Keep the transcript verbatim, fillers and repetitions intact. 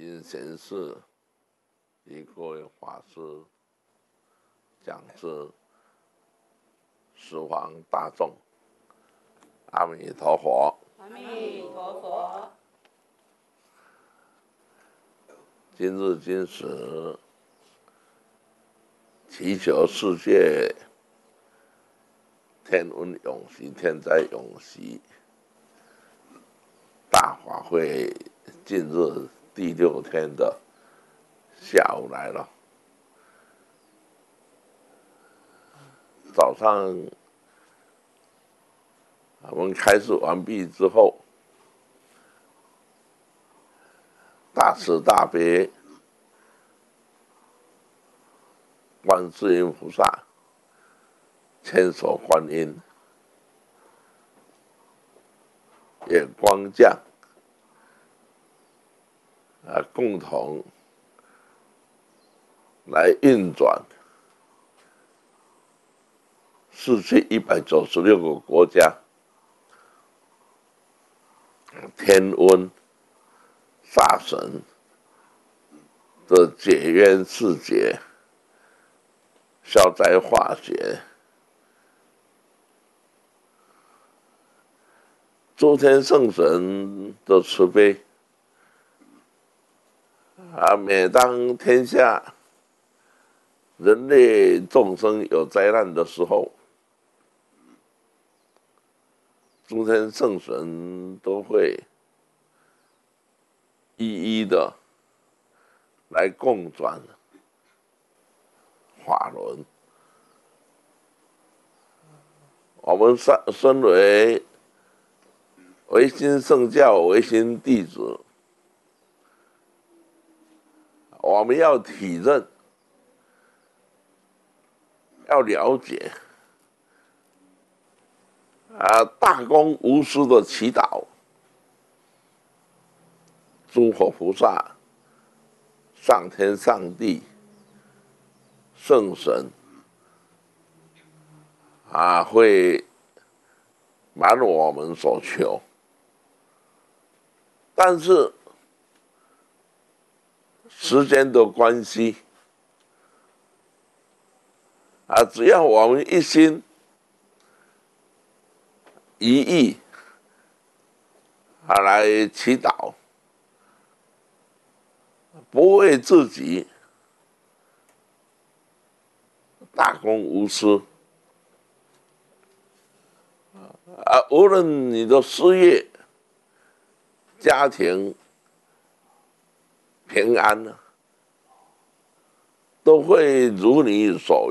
行贤士及各位法师、讲师、十方大众，阿弥陀佛！ 阿弥陀佛！ 今日今时，祈求世界天温永续，天灾永息。大法会近日第六天的下午来了。早上我们开始完毕之后，大慈大悲观世音菩萨千手观音，也光降啊，共同来运转世界一百九十六个国家天温煞神的解冤释结、消灾化解，诸天圣神的慈悲啊！每当天下人类众生有灾难的时候，诸天圣神都会一一的来共转法轮。我们身为唯心圣教唯心弟子，我们要体认，要了解啊，大公无私的祈祷，诸佛菩萨、上天上帝、圣神啊，会满我们所求。但是时间的关系啊，只要我们一心一意啊来祈祷，不为自己，大公无私啊，无论你的事业、家庭平安，都会如你所愿。